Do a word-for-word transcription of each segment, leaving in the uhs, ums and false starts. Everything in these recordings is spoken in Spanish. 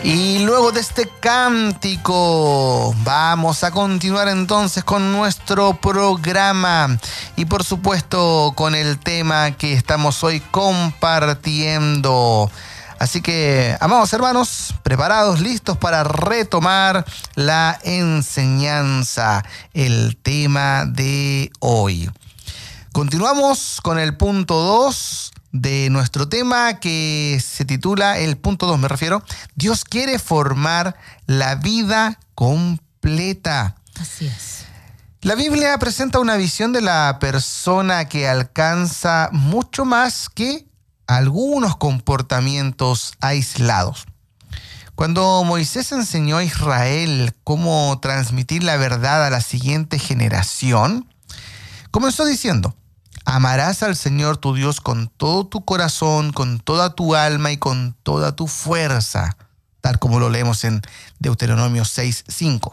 Y luego de este cántico, vamos a continuar entonces con nuestro programa y por supuesto con el tema que estamos hoy compartiendo. Así que, amados hermanos, preparados, listos para retomar la enseñanza, el tema de hoy. Continuamos con el punto dos de nuestro tema, que se titula, el punto dos me refiero, Dios quiere formar la vida completa. Así es. La Biblia presenta una visión de la persona que alcanza mucho más que algunos comportamientos aislados. Cuando Moisés enseñó a Israel cómo transmitir la verdad a la siguiente generación, comenzó diciendo: amarás al Señor tu Dios con todo tu corazón, con toda tu alma y con toda tu fuerza, tal como lo leemos en Deuteronomio seis cinco.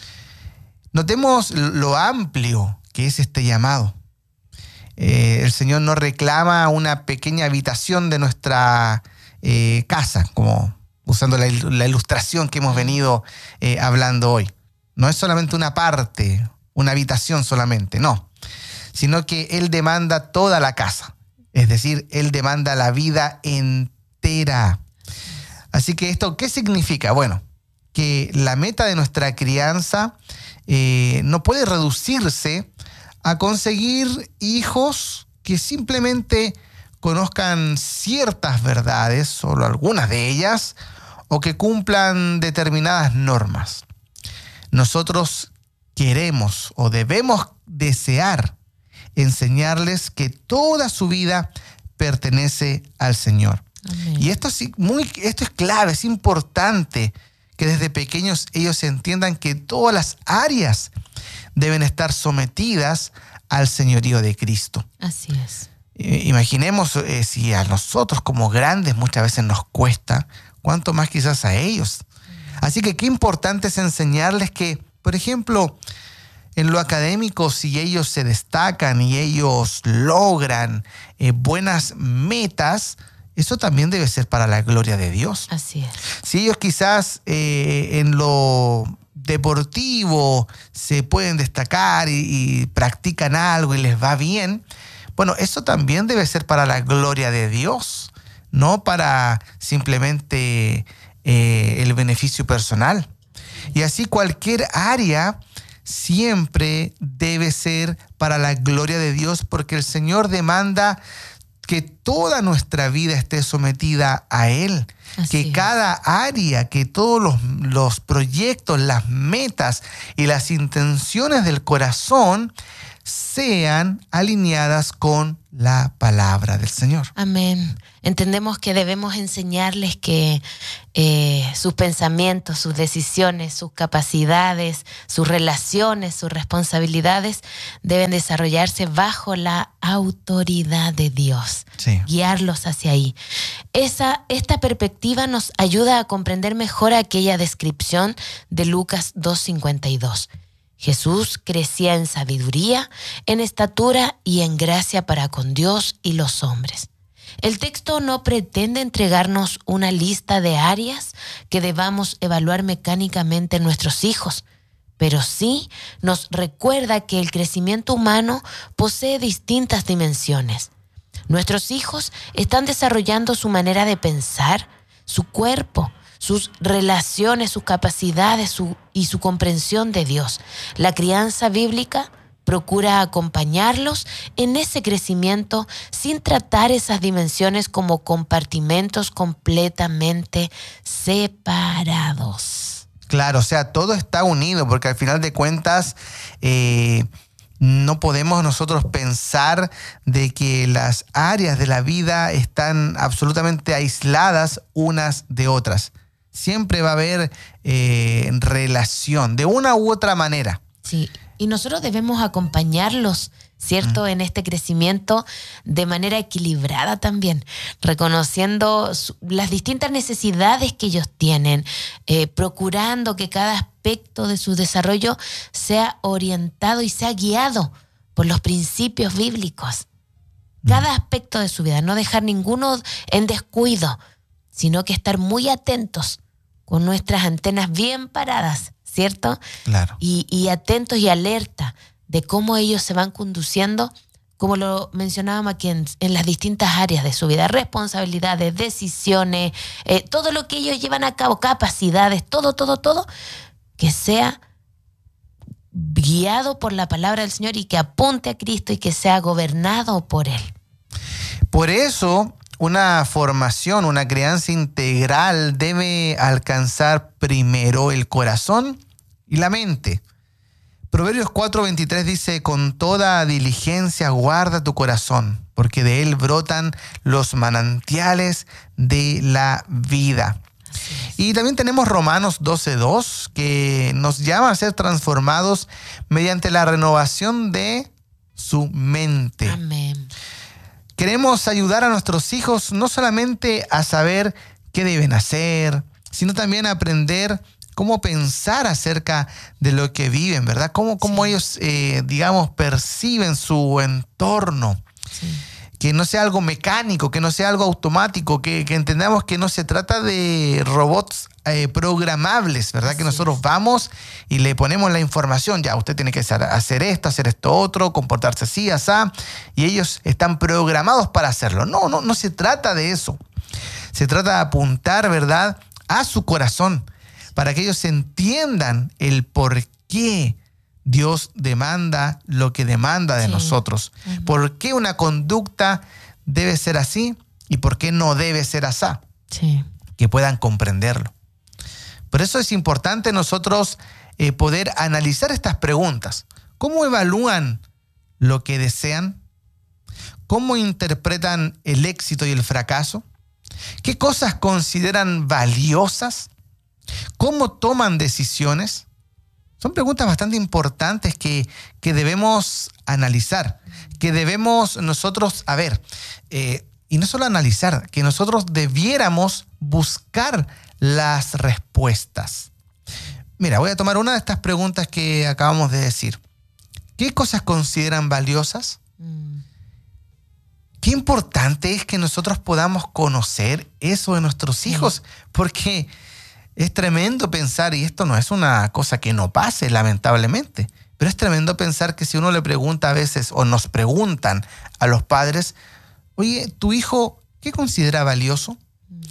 Notemos lo amplio que es este llamado. Eh, el Señor no reclama una pequeña habitación de nuestra eh, casa, como usando la, la ilustración que hemos venido eh, hablando hoy. No es solamente una parte, una habitación solamente, no. Sino que Él demanda toda la casa. Es decir, Él demanda la vida entera. Así que esto, ¿qué significa? Bueno, que la meta de nuestra crianza eh, no puede reducirse a conseguir hijos que simplemente conozcan ciertas verdades, solo algunas de ellas, o que cumplan determinadas normas. Nosotros queremos o debemos desear enseñarles que toda su vida pertenece al Señor. Amén. Y esto es, muy, esto es clave, es importante que desde pequeños ellos entiendan que todas las áreas deben estar sometidas al señorío de Cristo. Así es. Eh, imaginemos eh, si a nosotros como grandes muchas veces nos cuesta, cuánto más quizás a ellos. Así que qué importante es enseñarles que, por ejemplo, en lo académico, si ellos se destacan y ellos logran eh, buenas metas, eso también debe ser para la gloria de Dios. Así es. Si ellos quizás eh, en lo deportivo se pueden destacar y, y practican algo y les va bien, bueno, eso también debe ser para la gloria de Dios, no para simplemente eh, el beneficio personal. Y así cualquier área siempre debe ser para la gloria de Dios, porque el Señor demanda que toda nuestra vida esté sometida a Él. Así que es. Cada área, que todos los, los proyectos, las metas y las intenciones del corazón sean alineadas con la palabra del Señor. Amén. Entendemos que debemos enseñarles que eh, sus pensamientos, sus decisiones, sus capacidades, sus relaciones, sus responsabilidades deben desarrollarse bajo la autoridad de Dios. Sí. Guiarlos hacia ahí. Esa, esta perspectiva nos ayuda a comprender mejor aquella descripción de Lucas dos cincuenta y dos. Jesús crecía en sabiduría, en estatura y en gracia para con Dios y los hombres. El texto no pretende entregarnos una lista de áreas que debamos evaluar mecánicamente en nuestros hijos, pero sí nos recuerda que el crecimiento humano posee distintas dimensiones. Nuestros hijos están desarrollando su manera de pensar, su cuerpo, sus relaciones, sus capacidades su, y su comprensión de Dios. La crianza bíblica procura acompañarlos en ese crecimiento sin tratar esas dimensiones como compartimentos completamente separados. Claro, o sea, todo está unido, porque al final de cuentas eh, no podemos nosotros pensar de que las áreas de la vida están absolutamente aisladas unas de otras. Siempre va a haber eh, relación, de una u otra manera. Sí, y nosotros debemos acompañarlos, ¿cierto?, mm. en este crecimiento de manera equilibrada también, reconociendo su, las distintas necesidades que ellos tienen, eh, procurando que cada aspecto de su desarrollo sea orientado y sea guiado por los principios bíblicos. Cada mm. aspecto de su vida, no dejar ninguno en descuido, sino que estar muy atentos con nuestras antenas bien paradas, ¿cierto? Claro. Y, y atentos y alerta de cómo ellos se van conduciendo, como lo mencionábamos aquí, en, en las distintas áreas de su vida, responsabilidades, decisiones, eh, todo lo que ellos llevan a cabo, capacidades, todo, todo, todo, que sea guiado por la palabra del Señor y que apunte a Cristo y que sea gobernado por Él. Por eso, una formación, una crianza integral debe alcanzar primero el corazón y la mente. Proverbios cuatro veintitrés dice: con toda diligencia guarda tu corazón, porque de él brotan los manantiales de la vida. Y también tenemos Romanos doce dos, que nos llama a ser transformados mediante la renovación de su mente. Amén. Queremos ayudar a nuestros hijos no solamente a saber qué deben hacer, sino también a aprender cómo pensar acerca de lo que viven, ¿verdad? Cómo, cómo Sí. ellos, eh, digamos, perciben su entorno. Sí. Que no sea algo mecánico, que no sea algo automático, que, que entendamos que no se trata de robots eh, programables, ¿verdad? Así Que nosotros es. vamos y le ponemos la información, ya, usted tiene que hacer esto, hacer esto otro, comportarse así, así, y ellos están programados para hacerlo. No, no, no se trata de eso. Se trata de apuntar, ¿verdad?, a su corazón, para que ellos entiendan el por qué Dios demanda lo que demanda de Sí. nosotros. Uh-huh. ¿Por qué una conducta debe ser así y por qué no debe ser así? Sí. Que puedan comprenderlo. Por eso es importante nosotros eh, poder analizar estas preguntas. ¿Cómo evalúan lo que desean? ¿Cómo interpretan el éxito y el fracaso? ¿Qué cosas consideran valiosas? ¿Cómo toman decisiones? Son preguntas bastante importantes que, que debemos analizar, que debemos nosotros, a ver, eh, y no solo analizar, que nosotros debiéramos buscar las respuestas. Mira, voy a tomar una de estas preguntas que acabamos de decir. ¿Qué cosas consideran valiosas? Mm. Qué importante es que nosotros podamos conocer eso de nuestros Sí. hijos, porque es tremendo pensar, y esto no es una cosa que no pase, lamentablemente, pero es tremendo pensar que si uno le pregunta a veces, o nos preguntan a los padres, oye, ¿tu hijo qué considera valioso? Mm.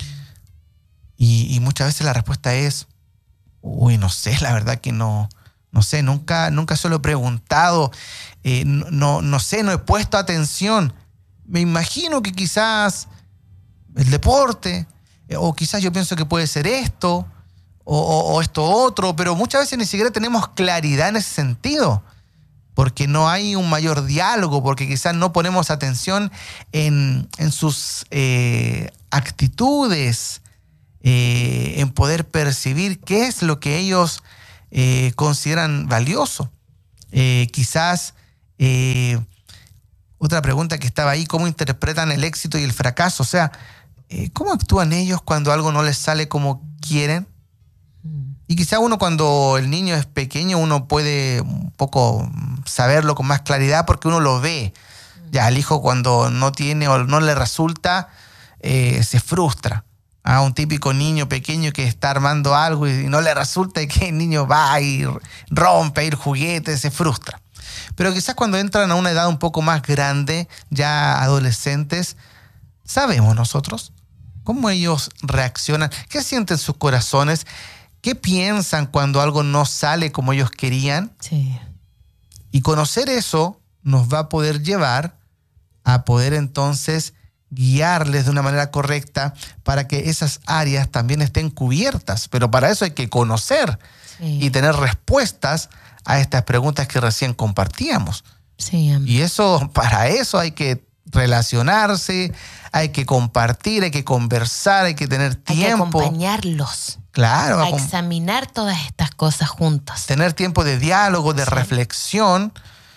Y, y muchas veces la respuesta es, uy, no sé, la verdad que no, no sé, nunca, nunca se lo he preguntado, eh, no, no, no sé, no he puesto atención. Me imagino que quizás el deporte, eh, o quizás yo pienso que puede ser esto, o, o, o esto otro, pero muchas veces ni siquiera tenemos claridad en ese sentido, porque no hay un mayor diálogo, porque quizás no ponemos atención en, en sus eh, actitudes, eh, en poder percibir qué es lo que ellos eh, consideran valioso. Eh, quizás eh, otra pregunta que estaba ahí, ¿cómo interpretan el éxito y el fracaso? O sea, eh, ¿cómo actúan ellos cuando algo no les sale como quieren? Mm. Y quizá uno, cuando el niño es pequeño, uno puede un poco saberlo con más claridad porque uno lo ve. Ya, el hijo, cuando no tiene o no le resulta, eh, se frustra. A un típico niño pequeño que está armando algo y no le resulta, y que el niño va y rompe el juguete, se frustra. Pero quizás cuando entran a una edad un poco más grande, ya adolescentes, sabemos nosotros cómo ellos reaccionan, qué sienten sus corazones, qué piensan cuando algo no sale como ellos querían. Sí. Y conocer eso nos va a poder llevar a poder entonces guiarles de una manera correcta para que esas áreas también estén cubiertas. Pero para eso hay que conocer Sí. y tener respuestas a estas preguntas que recién compartíamos. Sí, amén. Y eso, para eso hay que relacionarse, hay que compartir, hay que conversar, hay que tener Hay que tiempo. acompañarlos Claro, a acom- examinar todas estas cosas juntos. tener tiempo de diálogo, de Sí. reflexión.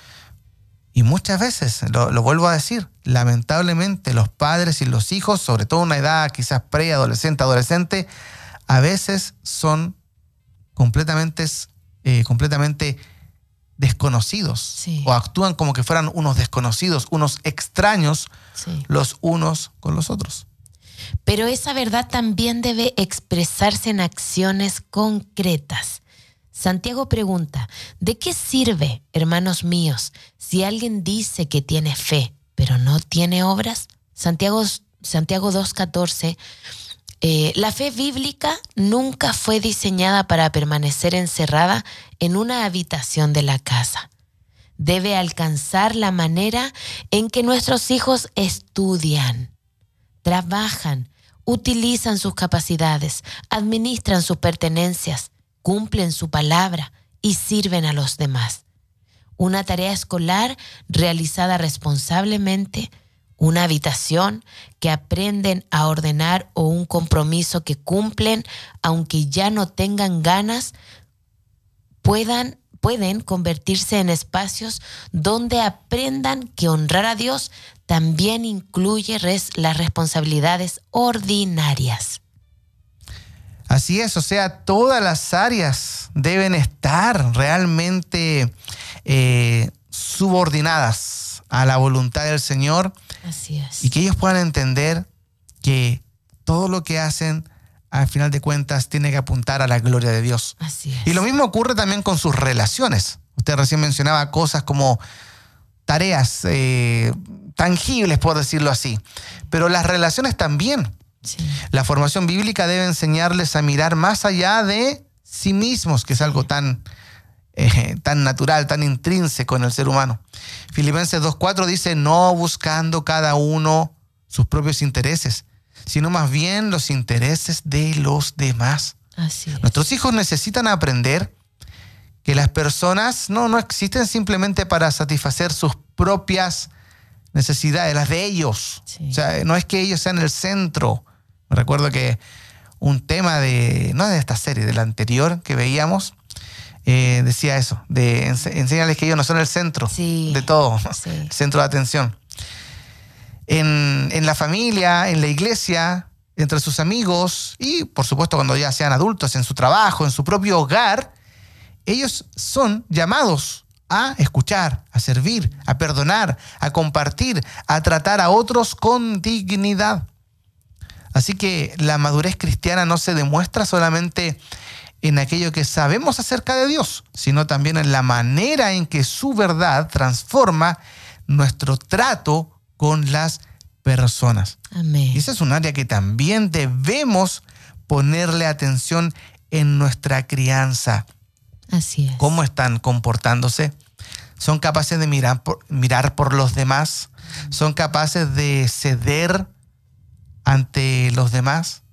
Y muchas veces, lo, lo vuelvo a decir, lamentablemente los padres y los hijos, sobre todo una edad quizás preadolescente, adolescente, a veces son completamente, eh, completamente desconocidos. Sí. O actúan como que fueran unos desconocidos, unos extraños Sí. los unos con los otros. Pero esa verdad también debe expresarse en acciones concretas. Santiago pregunta, ¿de qué sirve, hermanos míos, si alguien dice que tiene fe, pero no tiene obras? Santiago, Santiago dos catorce, eh, la fe bíblica nunca fue diseñada para permanecer encerrada en una habitación de la casa. Debe alcanzar la manera en que nuestros hijos estudian, trabajan, utilizan sus capacidades, administran sus pertenencias, cumplen su palabra y sirven a los demás. Una tarea escolar realizada responsablemente, una habitación que aprenden a ordenar o un compromiso que cumplen aunque ya no tengan ganas, puedan, pueden convertirse en espacios donde aprendan que honrar a Dios también incluye res, las responsabilidades ordinarias. Así es, o sea, todas las áreas deben estar realmente eh, subordinadas a la voluntad del Señor. Así es. Y que ellos puedan entender que todo lo que hacen, al final de cuentas, tiene que apuntar a la gloria de Dios. Así es. Y lo mismo ocurre también con sus relaciones. Usted recién mencionaba cosas como tareas eh, tangibles, por decirlo así. Pero las relaciones también. Sí. La formación bíblica debe enseñarles a mirar más allá de sí mismos, que es algo tan, eh, tan natural, tan intrínseco en el ser humano. Filipenses dos cuatro dice, no buscando cada uno sus propios intereses, sino más bien los intereses de los demás. Así es. Nuestros hijos necesitan aprender que las personas no, no existen simplemente para satisfacer sus propias necesidades, las de ellos. Sí. O sea, no es que ellos sean el centro. Me recuerdo que un tema de, no de esta serie, de la anterior que veíamos, eh, decía eso, de ense- enséñales que ellos no son el centro Sí. de todo, Sí. el centro de atención. En, en la familia, en la iglesia, entre sus amigos y, por supuesto, cuando ya sean adultos, en su trabajo, en su propio hogar, ellos son llamados a escuchar, a servir, a perdonar, a compartir, a tratar a otros con dignidad. Así que la madurez cristiana no se demuestra solamente en aquello que sabemos acerca de Dios, sino también en la manera en que su verdad transforma nuestro trato con las personas. Amén. Y esa es un área que también debemos ponerle atención en nuestra crianza. Así es. ¿Cómo están comportándose? ¿Son capaces de mirar por, mirar por los demás? ¿Son capaces de ceder ante los demás?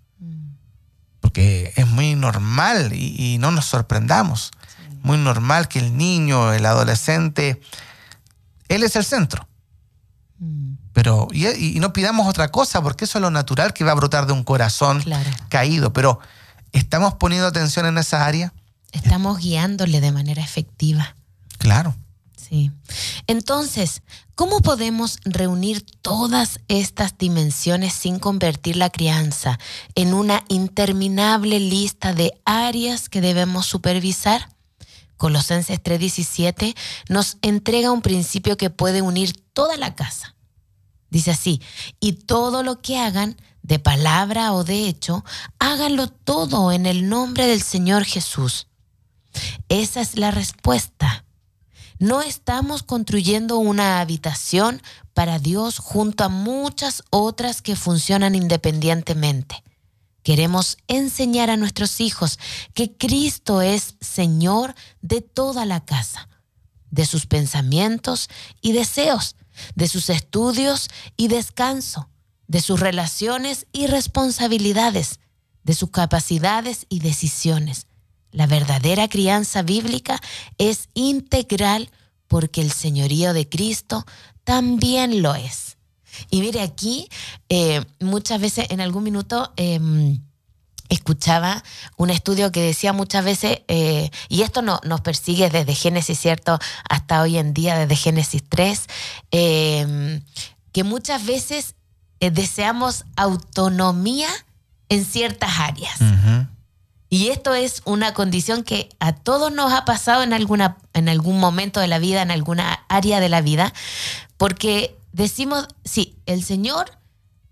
Porque es muy normal y, y no nos sorprendamos. Sí. Muy normal que el niño, el adolescente, él es el centro. Mm. Pero, y, y no pidamos otra cosa, porque eso es lo natural que va a brotar de un corazón claro. caído. Pero, ¿estamos poniendo atención en esa área? Estamos guiándole de manera efectiva. Claro. Sí. Entonces, ¿cómo podemos reunir todas estas dimensiones sin convertir la crianza en una interminable lista de áreas que debemos supervisar? Colosenses tres diecisiete nos entrega un principio que puede unir toda la casa. Dice así, y todo lo que hagan, de palabra o de hecho, háganlo todo en el nombre del Señor Jesús. Esa es la respuesta. No estamos construyendo una habitación para Dios junto a muchas otras que funcionan independientemente. Queremos enseñar a nuestros hijos que Cristo es Señor de toda la casa, de sus pensamientos y deseos, de sus estudios y descanso, de sus relaciones y responsabilidades, de sus capacidades y decisiones. La verdadera crianza bíblica es integral porque el señorío de Cristo también lo es. Y mire aquí, eh, muchas veces en algún minuto eh, escuchaba un estudio que decía muchas veces, eh, y esto no, nos persigue desde Génesis, ¿cierto?, hasta hoy en día, desde Génesis tres, eh, que muchas veces eh, deseamos autonomía en ciertas áreas. Uh-huh. Y esto es una condición que a todos nos ha pasado en, alguna, en algún momento de la vida, en alguna área de la vida, porque decimos, sí, el Señor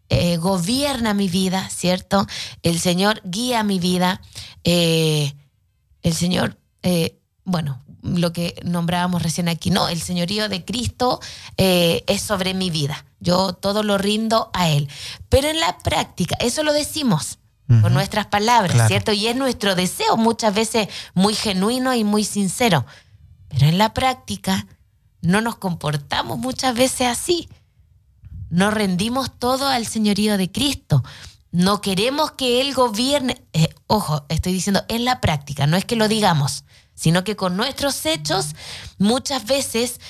eh, gobierna mi vida, ¿cierto? El Señor guía mi vida. Eh, el Señor, eh, bueno, lo que nombrábamos recién aquí, no, el señorío de Cristo eh, es sobre mi vida. Yo todo lo rindo a Él. Pero en la práctica, eso lo decimos uh-huh. con nuestras palabras, claro. ¿cierto? Y es nuestro deseo muchas veces muy genuino y muy sincero. Pero en la práctica no nos comportamos muchas veces así. No rendimos todo al señorío de Cristo. No queremos que Él gobierne. Eh, ojo, estoy diciendo en la práctica, no es que lo digamos, sino que con nuestros hechos muchas veces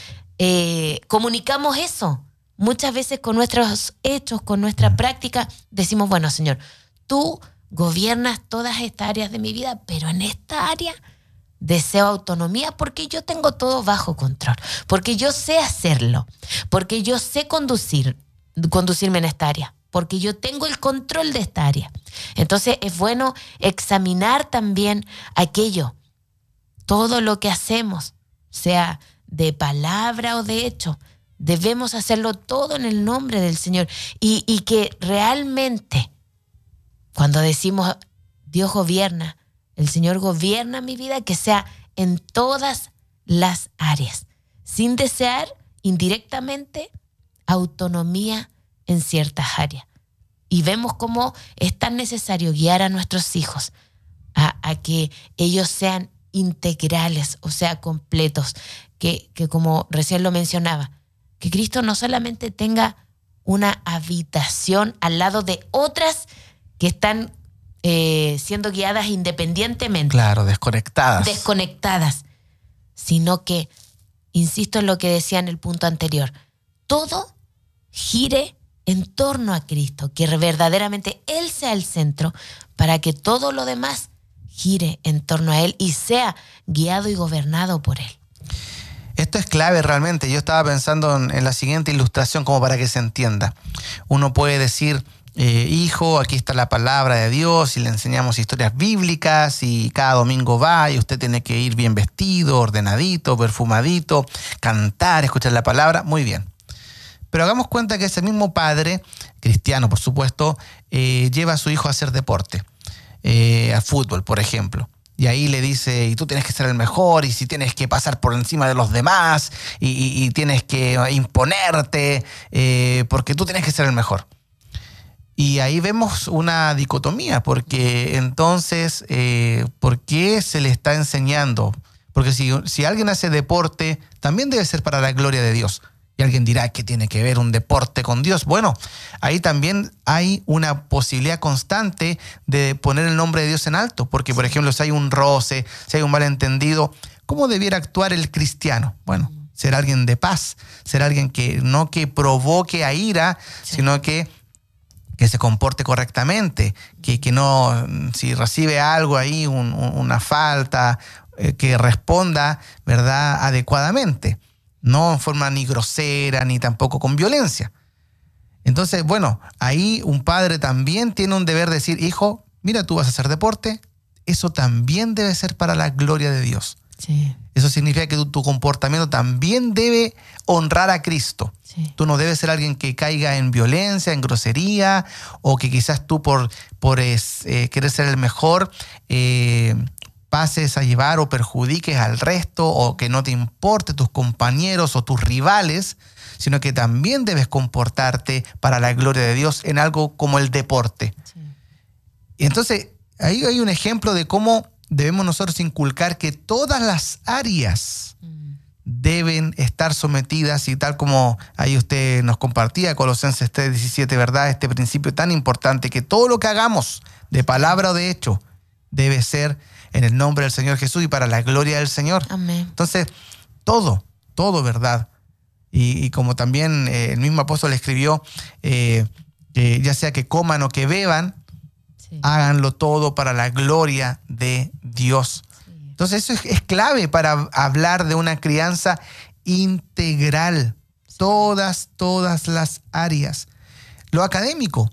eh, comunicamos eso. Muchas veces con nuestros hechos, con nuestra práctica, decimos, bueno, Señor, tú gobiernas todas estas áreas de mi vida, pero en esta área deseo autonomía porque yo tengo todo bajo control, porque yo sé hacerlo, porque yo sé conducir, conducirme en esta área, porque yo tengo el control de esta área. Entonces es bueno examinar también aquello, todo lo que hacemos, sea de palabra o de hecho, debemos hacerlo todo en el nombre del Señor. Y, y que realmente, cuando decimos Dios gobierna, el Señor gobierna mi vida, que sea en todas las áreas, sin desear indirectamente autonomía en ciertas áreas. Y vemos cómo es tan necesario guiar a nuestros hijos a, a que ellos sean integrales, o sea, completos, que, que como recién lo mencionaba, que Cristo no solamente tenga una habitación al lado de otras que están eh, siendo guiadas independientemente. Claro, desconectadas. Desconectadas, sino que, insisto en lo que decía en el punto anterior, todo gire en torno a Cristo, que verdaderamente Él sea el centro para que todo lo demás gire en torno a Él y sea guiado y gobernado por Él. Esto es clave realmente. Yo estaba pensando en, en la siguiente ilustración como para que se entienda. Uno puede decir, eh, hijo, aquí está la palabra de Dios y le enseñamos historias bíblicas y cada domingo va y usted tiene que ir bien vestido, ordenadito, perfumadito, cantar, escuchar la palabra. Muy bien. Pero hagamos cuenta que ese mismo padre, cristiano por supuesto, eh, lleva a su hijo a hacer deporte. Eh, a fútbol, por ejemplo. Y ahí le dice, y tú tienes que ser el mejor, y si tienes que pasar por encima de los demás, y, y, y tienes que imponerte, eh, porque tú tienes que ser el mejor. Y ahí vemos una dicotomía, porque entonces, eh, ¿por qué se le está enseñando? Porque si, si alguien hace deporte, también debe ser para la gloria de Dios. Y alguien dirá que tiene que ver un deporte con Dios. Bueno, ahí también hay una posibilidad constante de poner el nombre de Dios en alto. Porque, por ejemplo, si hay un roce, si hay un malentendido, ¿cómo debiera actuar el cristiano? Bueno, ser alguien de paz, ser alguien que no que provoque a ira, sí. sino que, que se comporte correctamente, que, que no, si recibe algo ahí, un, un, una falta, eh, que responda, ¿verdad?, adecuadamente. No en forma ni grosera, ni tampoco con violencia. Entonces, bueno, ahí un padre también tiene un deber de decir, hijo, mira, tú vas a hacer deporte, eso también debe ser para la gloria de Dios. Sí. Eso significa que tu, tu comportamiento también debe honrar a Cristo. Sí. Tú no debes ser alguien que caiga en violencia, en grosería, o que quizás tú por, por es, eh, querer ser el mejor, eh, pases a llevar o perjudiques al resto, o que no te importe tus compañeros o tus rivales, sino que también debes comportarte para la gloria de Dios en algo como el deporte. Sí. Y entonces, ahí hay un ejemplo de cómo debemos nosotros inculcar que todas las áreas mm. deben estar sometidas, y tal como ahí usted nos compartía, Colosenses tres diecisiete, ¿verdad? Este principio tan importante, que todo lo que hagamos, de palabra o de hecho, debe ser en el nombre del Señor Jesús y para la gloria del Señor. Amén. Entonces, todo, todo, ¿verdad? Y, y como también eh, el mismo apóstol escribió, eh, que ya sea que coman o que beban, sí. háganlo todo para la gloria de Dios. Sí. Entonces, eso es, es clave para hablar de una crianza integral. Sí. Todas, todas las áreas. Lo académico,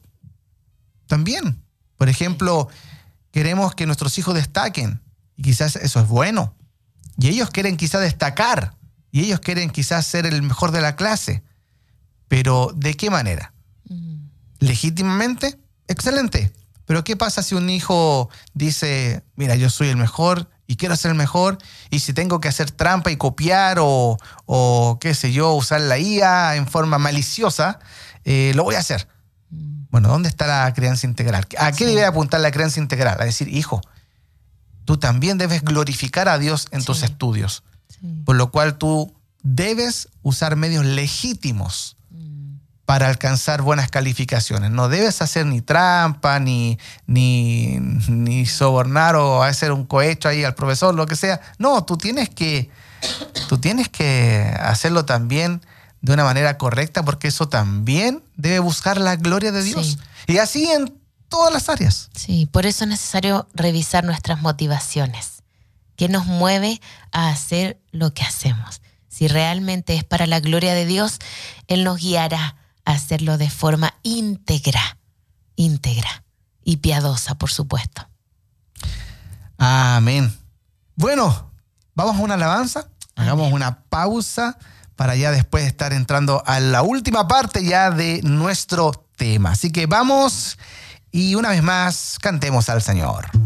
también. Por ejemplo, sí. queremos que nuestros hijos destaquen, y quizás eso es bueno. Y ellos quieren quizás destacar, y ellos quieren quizás ser el mejor de la clase. Pero, ¿de qué manera? Mm. legítimamente, excelente. Pero ¿qué pasa si un hijo dice, mira, yo soy el mejor y quiero ser el mejor, y si tengo que hacer trampa y copiar o, o qué sé yo, usar la I A en forma maliciosa, eh, lo voy a hacer? Bueno, ¿dónde está la crianza integral? ¿A qué sí. debe apuntar la crianza integral? A decir, hijo, tú también debes glorificar a Dios en sí. tus estudios, sí. por lo cual tú debes usar medios legítimos mm. para alcanzar buenas calificaciones. No debes hacer ni trampa, ni, ni, ni sobornar o hacer un cohecho ahí al profesor, lo que sea. No, tú tienes que, tú tienes que hacerlo también de una manera correcta, porque eso también debe buscar la gloria de Dios. Sí. Y así en todas las áreas. Sí, por eso es necesario revisar nuestras motivaciones. ¿Qué nos mueve a hacer lo que hacemos? Si realmente es para la gloria de Dios, Él nos guiará a hacerlo de forma íntegra, íntegra y piadosa, por supuesto. Amén. Bueno, vamos a una alabanza, Amén. Hagamos una pausa para ya después estar entrando a la última parte ya de nuestro tema. Así que vamos y una vez más cantemos al Señor.